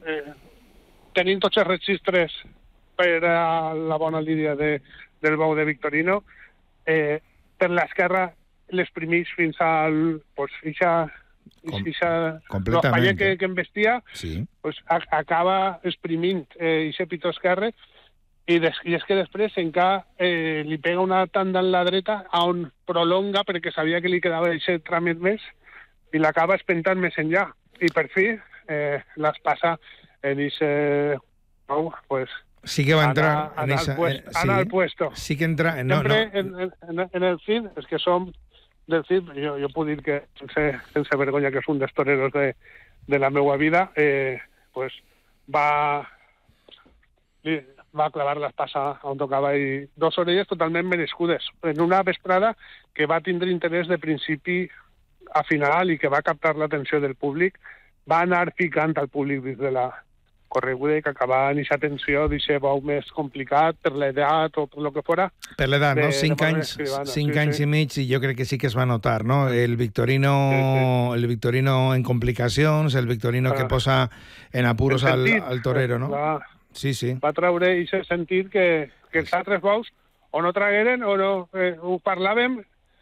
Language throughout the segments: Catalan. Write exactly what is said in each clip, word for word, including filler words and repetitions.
eh, tenint tots els registres per a la bona línia de, del bou de Victorino, eh, per l'esquerra les primís fins al... Pues, ixa, Com, ixa, completament. que, que embestia, sí. pues, a, acaba exprimint eh, ixe pitó esquerre, i, des, i és que després encara eh, li pega una tanda en la dreta on prolonga perquè sabia que li quedava aquest tràmit més i l'acaba espentant més enllà. I per fi eh, les passa en aquest... Oh, pues, sí que va entrar anar, en, esa, esa, puest, eh, sí, anar al puesto. Sí que entra... No, Sempre no. En, en, en el C I D, és que som del C I D, jo, jo puc dir que sense, sense vergonya que és un dels toreros de, de la meva vida, eh, pues va, li, va clavar l'espasa on tocava i dos orelles totalment merescudes. En una vesprada que va tindre interès de principi a final i que va captar l'atenció del públic, va anar ficant al públic des de la correguda i que acabava en aquesta tensió d'aquest bou més complicat per l'edat o per lo que fora. Per l'edat, no? Cinc anys, cinc sí, anys sí. i mig, i jo crec que sí que es va notar, no? El Victorino, sí, sí. el Victorino en complicacions, el Victorino ah. que posa en apuros al, al torero, no? Va, sí, sí. Va treure aquest sentit que, que els altres bous o no tragueren o no... Eh, ho parlàvem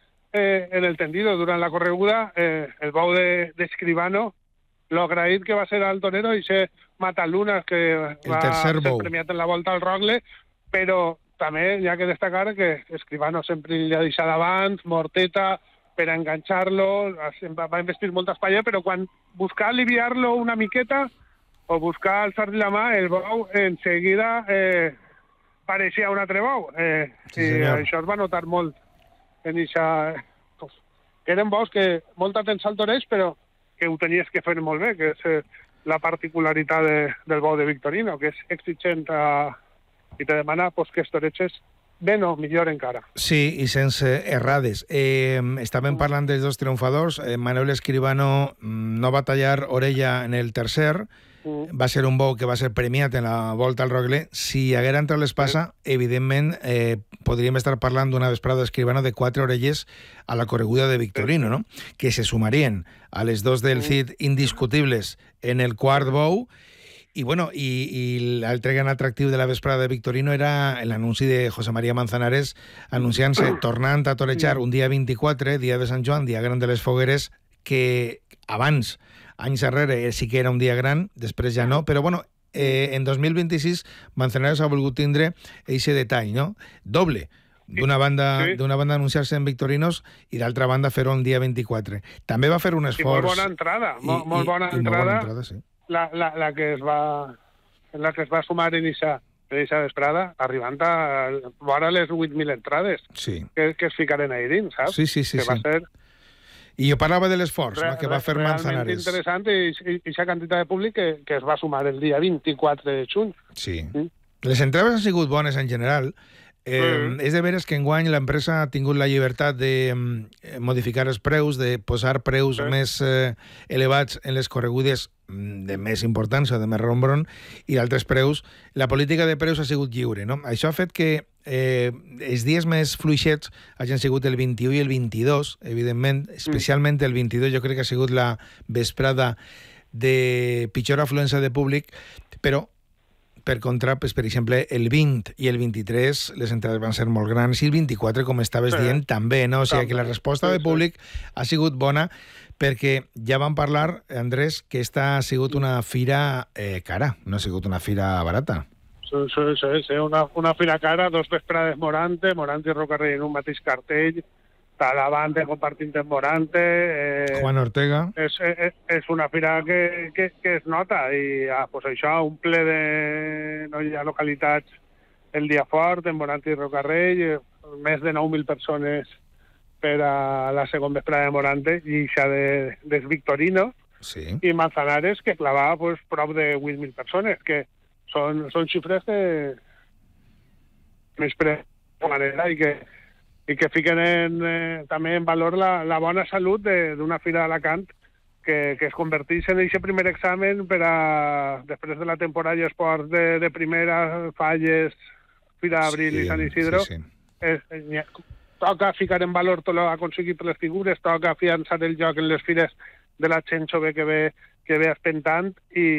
eh, en el tendido durant la correguda, eh, el bou d'Escribano, de, lo agraït que va ser al torero i ser Matalunas, que el va ser bou. premiat en la volta al Rogle, però també hi ha que destacar que Escribano sempre li ha deixat abans, Morteta, per enganxar-lo, va investir molta espanya, però quan buscar aliviar-lo una miqueta o buscar alçar-li la mà, el bou en seguida eh, pareixia un altre bou. Eh, sí, I això es va notar molt en eixa... Pues, eren bous que molt atents al toreix, però que ho tenies que fer molt bé, que és eh, la particularitat de, del bou de Victorino, que és exigent a, i te demana pues, que estoreches ben o millor encara. Sí, i sense errades. Eh, estàvem parlant dels dos triomfadors. Eh, Manuel Escribano no va tallar orella en el tercer, mm. va ser un bou que va ser premiat en la volta al Rogle. Si haguera entrat l'espasa, sí. evidentment eh, podríem estar parlant d'una vesprada d'Escribano de quatre orelles a la correguda de Victorino, no? Que se sumarien a les dos del C I D indiscutibles en el quart bou. I, bueno, i, i l'altre gran atractiu de la vesprada de Victorino era l'anunci de José María Manzanares anunciant-se, tornant a torejar un dia vint-i-quatre, dia de Sant Joan, dia gran de les fogueres, que abans, anys darrere, sí que era un dia gran, després ja no, però bueno, eh, en dos mil vint-i-sis Manzanares ha volgut tindre aquest detall, no? Doble, d'una banda, sí. d'una banda anunciar-se en Victorinos i d'altra banda fer-ho el dia vint-i-quatre. També va fer un esforç... I molt bona entrada, i, molt, molt bona i, entrada. I molt bona entrada, sí. La, la, la, que es va, la que es va sumar en aquesta vesprada, arribant a vora les vuit mil entrades sí. que, que es ficaren ahí dins, saps? Sí, sí, sí. Que va sí. ser... I jo parlava de l'esforç no, que va fer Manzanares. Realment interessant i aquesta quantitat de públic que, que es va sumar el dia vint-i-quatre de juny. Sí. Mm? Les entrades han sigut bones en general. Eh, mm. És de veres que enguany l'empresa ha tingut la llibertat de eh, modificar els preus, de posar preus sí. més eh, elevats en les corregudes de més importància, de més rombron, i d'altres preus. La política de preus ha sigut lliure, no? Això ha fet que eh, els dies més fluixets hagin sigut el vint-i-u i el vint-i-dos, evidentment, especialment el vint-i-dos, jo crec que ha sigut la vesprada de pitjor afluència de públic, però per contra, pues, per exemple, el vint i el vint-i-tres les entrades van ser molt grans, i el vint-i-quatre, com estaves sí. dient, també, no? O sigui, que la resposta sí, de públic sí. ha sigut bona, perquè ja vam parlar, Andrés, que esta ha sigut una fira eh, cara, no ha sigut una fira barata. Sí, sí, sí, sí. Una, una fira cara, dos vesprades Morante, Morante i Rocarrey en un mateix cartell, Talavante compartint amb Morante... Eh, Juan Ortega... És, és, és una fira que, que, que es nota, i ah, pues això, un ple de no hi ha localitats el dia fort, en Morante i Rocarrey, eh, més de nou mil persones per a la segona vesprada de Morante, i això de, des Victorino, sí. i Manzanares, que clavava pues, prop de vuit mil persones, que són, són xifres que més pre manera i que, i que fiquen en, eh, també en valor la, la bona salut d'una fira d'Alacant que, que es converteix en aquest primer examen per a, després de la temporada i esports de, de primera, Falles, Fira d'Abril sí, i Sant Isidro, sí, sí. És, és, toca ficar en valor tot l'aconseguit per les figures, toca fiançar el joc en les fires de la gent jove que ve, que ve espentant, i